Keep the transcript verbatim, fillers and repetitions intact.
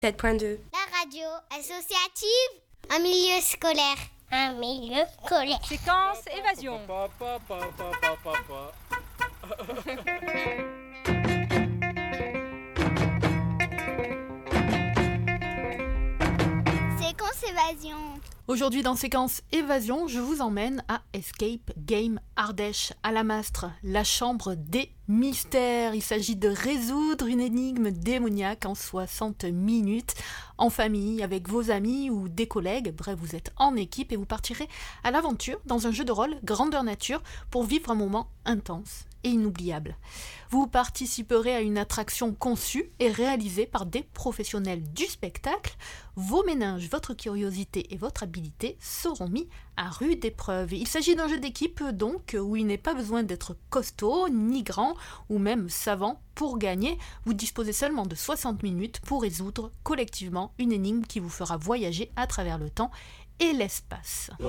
sept point deux. La radio associative, un milieu scolaire. Un milieu scolaire. Séquence évasion. Séquence évasion. Aujourd'hui dans Séquence Évasion, je vous emmène à Escape Game Ardèche, à la Mastre, la chambre des mystères. Il s'agit de résoudre une énigme démoniaque en soixante minutes, en famille, avec vos amis ou des collègues. Bref, vous êtes en équipe et vous partirez à l'aventure dans un jeu de rôle grandeur nature pour vivre un moment intense et inoubliable. Vous participerez à une attraction conçue et réalisée par des professionnels du spectacle. Vos méninges, votre curiosité et votre habileté seront mis à rude épreuve. Il s'agit d'un jeu d'équipe donc où il n'est pas besoin d'être costaud, ni grand ou même savant pour gagner. Vous disposez seulement de soixante minutes pour résoudre collectivement une énigme qui vous fera voyager à travers le temps et l'espace.